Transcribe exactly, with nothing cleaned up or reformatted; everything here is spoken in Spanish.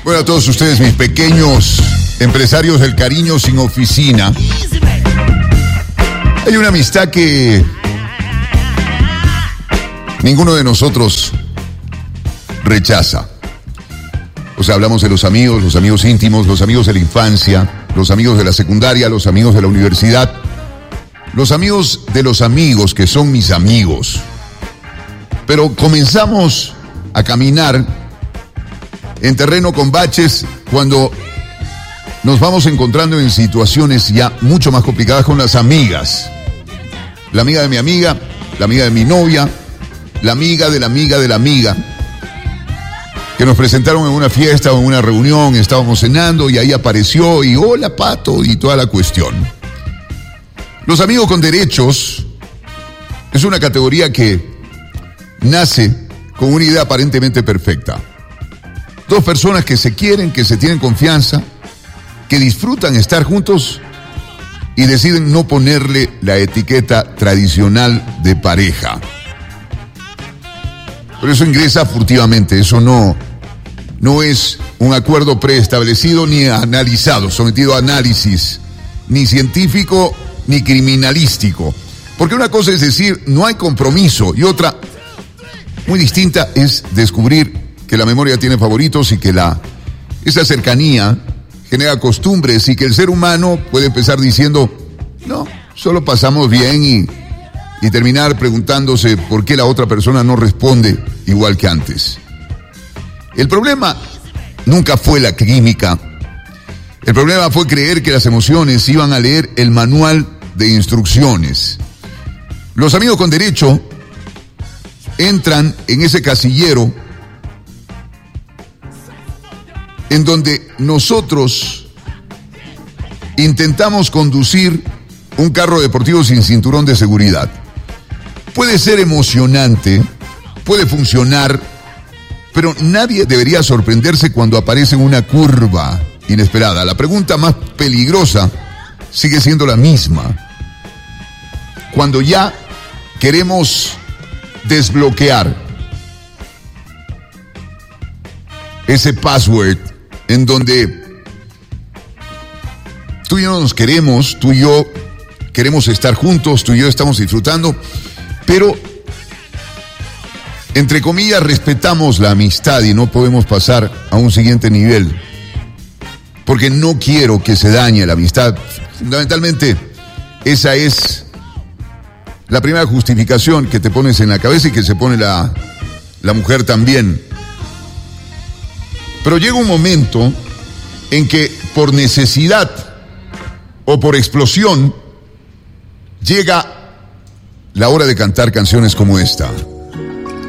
Bueno, a todos ustedes, mis pequeños empresarios del cariño sin oficina, hay una amistad que ninguno de nosotros rechaza. O sea, hablamos de los amigos, los amigos íntimos, los amigos de la infancia, los amigos de la secundaria, los amigos de la universidad, los amigos de los amigos que son mis amigos. Pero comenzamos a caminar en terreno con baches cuando nos vamos encontrando en situaciones ya mucho más complicadas con las amigas. La amiga de mi amiga, la amiga de mi novia, la amiga de la amiga de la amiga, que nos presentaron en una fiesta o en una reunión, estábamos cenando y ahí apareció y hola Pato y toda la cuestión. Los amigos con derechos es una categoría que nace con una idea aparentemente perfecta. Dos personas que se quieren, que se tienen confianza, que disfrutan estar juntos y deciden no ponerle la etiqueta tradicional de pareja. Pero eso ingresa furtivamente, eso no, no es un acuerdo preestablecido ni analizado, sometido a análisis, ni científico ni criminalístico. Porque una cosa es decir, no hay compromiso, y otra, muy distinta, es descubrir que la memoria tiene favoritos y que la, esa cercanía genera costumbres y que el ser humano puede empezar diciendo, no, solo pasamos bien y, y terminar preguntándose por qué la otra persona no responde igual que antes. El problema nunca fue la química. El problema fue creer que las emociones iban a leer el manual de instrucciones. Los amigos con derecho entran en ese casillero en donde nosotros intentamos conducir un carro deportivo sin cinturón de seguridad. Puede ser emocionante, puede funcionar, pero nadie debería sorprenderse cuando aparece una curva inesperada. La pregunta más peligrosa sigue siendo la misma. Cuando ya queremos desbloquear ese password en donde tú y yo nos queremos, tú y yo queremos estar juntos, tú y yo estamos disfrutando, pero entre comillas respetamos la amistad y no podemos pasar a un siguiente nivel porque no quiero que se dañe la amistad. Fundamentalmente esa es la primera justificación que te pones en la cabeza y que se pone la, la mujer también. Pero llega un momento en que por necesidad o por explosión llega la hora de cantar canciones como esta.